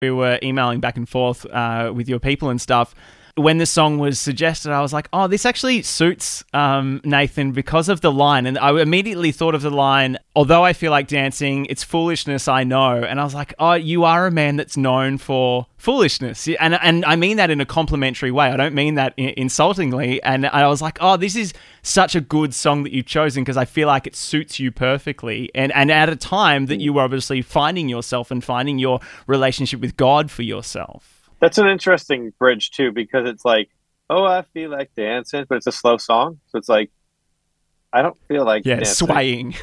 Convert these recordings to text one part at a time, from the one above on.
We were emailing back and forth with your people and stuff. When the song was suggested, I was like, oh, this actually suits Nathan because of the line. And I immediately thought of the line, although I feel like dancing, it's foolishness, I know. And I was like, oh, you are a man that's known for foolishness. And I mean that in a complimentary way. I don't mean that insultingly. And I was like, oh, this is such a good song that you've chosen because I feel like it suits you perfectly. And at a time that you were obviously finding yourself and finding your relationship with God for yourself. That's an interesting bridge too, because it's like, oh, I feel like dancing, but it's a slow song. So it's like, I don't feel like dancing. Swaying.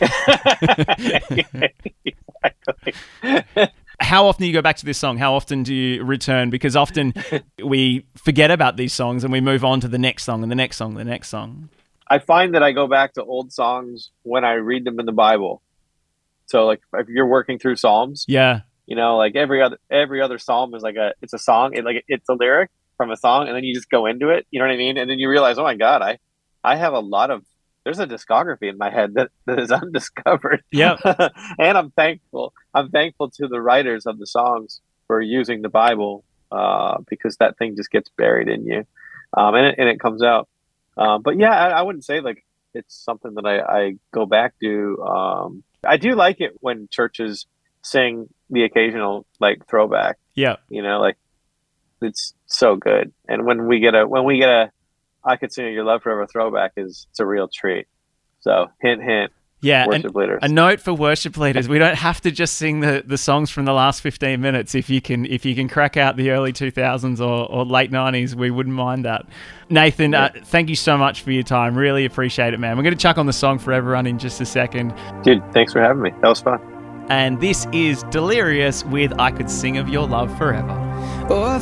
Exactly. How often do you go back to this song? How often do you return? Because often we forget about these songs and we move on to the next song and the next song, and the next song. I find that I go back to old songs when I read them in the Bible. So like if you're working through Psalms. Yeah. You know, like every other psalm is it's a song, it's a lyric from a song, and then you just go into it. You know what I mean? And then you realize, oh my God, I have there's a discography in my head that is undiscovered. Yeah. And I'm thankful to the writers of the songs for using the Bible, because that thing just gets buried in you, and it comes out. But yeah, I wouldn't say like it's something that I go back to. I do like it when churches sing the occasional like throwback. Yeah. You know, like it's so good. And when we get a I Could Sing Your Love Forever throwback, it's a real treat. So hint, hint. Yeah. Worship leaders. A note for worship leaders. We don't have to just sing the songs from the last 15 minutes. If you can crack out the early 2000s or late 90s, we wouldn't mind that. Nathan, thank you so much for your time. Really appreciate it, man. We're going to chuck on the song for everyone in just a second. Dude, thanks for having me. That was fun. And this is Delirious with I Could Sing of Your Love Forever.